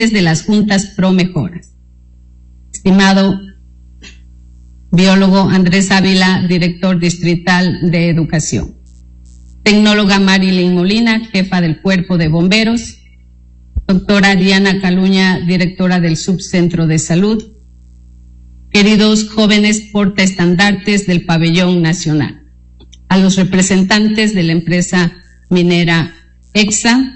de las juntas pro mejoras. Estimado biólogo Andrés Ávila, director distrital de educación. Tecnóloga Marilyn Molina, jefa del Cuerpo de Bomberos. Doctora Diana Caluña, directora del Subcentro de Salud. Queridos jóvenes portaestandartes del Pabellón Nacional. A los representantes de la empresa minera EXA.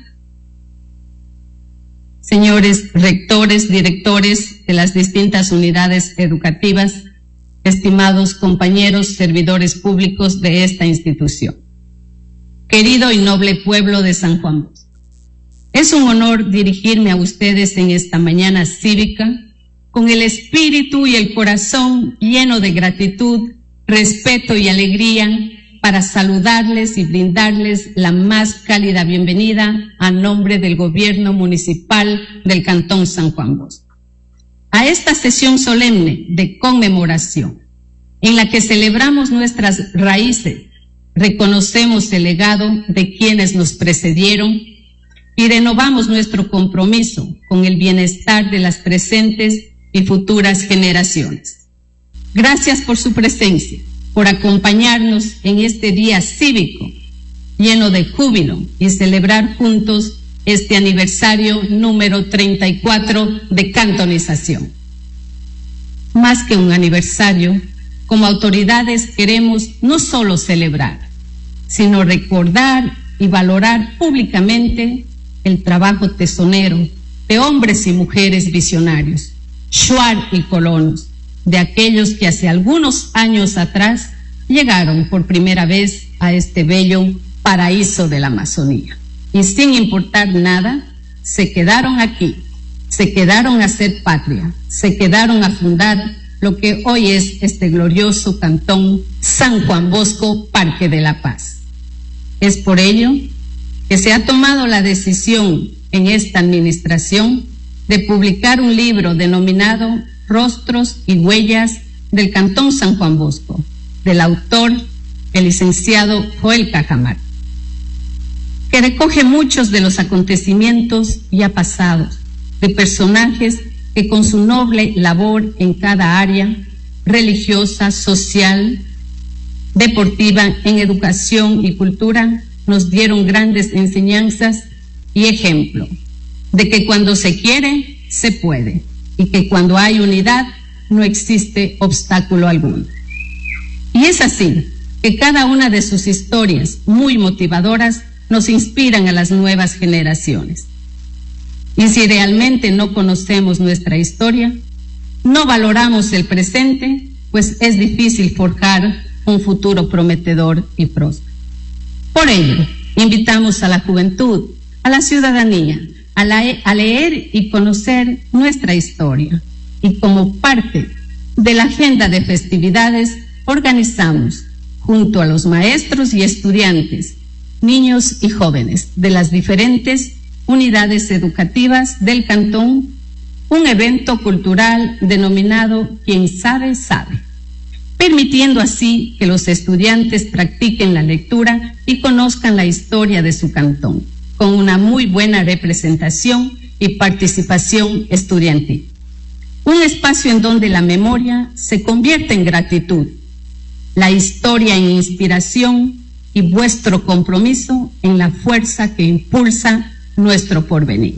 Señores rectores, directores de las distintas unidades educativas, estimados compañeros servidores públicos de esta institución. Querido y noble pueblo de San Juan Bosco, es un honor dirigirme a ustedes en esta mañana cívica con el espíritu y el corazón lleno de gratitud, respeto y alegría para saludarles y brindarles la más cálida bienvenida a nombre del Gobierno Municipal del Cantón San Juan Bosco. A esta sesión solemne de conmemoración, en la que celebramos nuestras raíces, reconocemos el legado de quienes nos precedieron y renovamos nuestro compromiso con el bienestar de las presentes y futuras generaciones. Gracias por su presencia, por acompañarnos en este día cívico lleno de júbilo y celebrar juntos este aniversario número 34 de cantonización. Más que un aniversario, como autoridades queremos no solo celebrar, sino recordar y valorar públicamente el trabajo tesonero de hombres y mujeres visionarios, shuar y colonos, de aquellos que hace algunos años atrás llegaron por primera vez a este bello paraíso de la Amazonía. Y sin importar nada, se quedaron aquí, se quedaron a hacer patria, se quedaron a fundar lo que hoy es este glorioso cantón San Juan Bosco, Parque de la Paz. Es por ello que se ha tomado la decisión en esta administración de publicar un libro denominado Rostros y Huellas del Cantón San Juan Bosco, del autor, el licenciado Joel Cajamarca, que recoge muchos de los acontecimientos ya pasados, de personajes que con su noble labor en cada área, religiosa, social, deportiva, en educación y cultura, nos dieron grandes enseñanzas y ejemplo de que cuando se quiere, se puede, y que cuando hay unidad, no existe obstáculo alguno. Y es así que cada una de sus historias, muy motivadoras, nos inspiran a las nuevas generaciones. Y si realmente no conocemos nuestra historia, no valoramos el presente, pues es difícil forjar un futuro prometedor y próspero. Por ello, invitamos a la juventud, a la ciudadanía, a leer y conocer nuestra historia. Y como parte de la agenda de festividades, organizamos, junto a los maestros y estudiantes, niños y jóvenes de las diferentes unidades educativas del cantón, un evento cultural denominado Quien sabe, sabe, permitiendo así que los estudiantes practiquen la lectura y conozcan la historia de su cantón, con una muy buena representación y participación estudiantil. Un espacio en donde la memoria se convierte en gratitud, la historia en inspiración y vuestro compromiso en la fuerza que impulsa nuestro porvenir.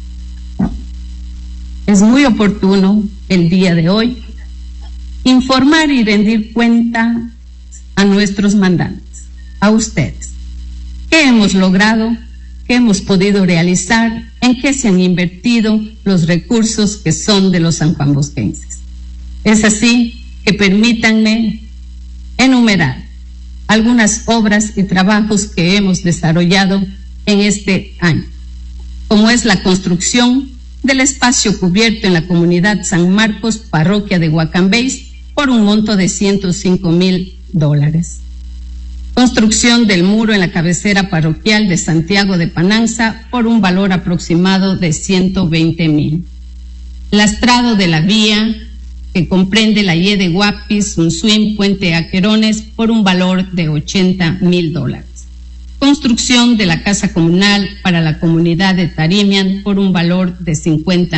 Es muy oportuno el día de hoy informar y rendir cuenta a nuestros mandantes, a ustedes, qué hemos logrado, qué hemos podido realizar, en qué se han invertido los recursos que son de los sanjuanbosquenses. Es así que permítanme enumerar algunas obras y trabajos que hemos desarrollado en este año, como es la construcción del espacio cubierto en la comunidad San Marcos, parroquia de Huacambéis, por un monto de $105,000. Construcción del muro en la cabecera parroquial de Santiago de Pananza por un valor aproximado de $120,000. Lastrado de la vía que comprende la Y de Guapis, Unsuín, Puente Aquerones por un valor de $80,000. construcción de la casa comunal para la comunidad de Tarimian por un valor de 50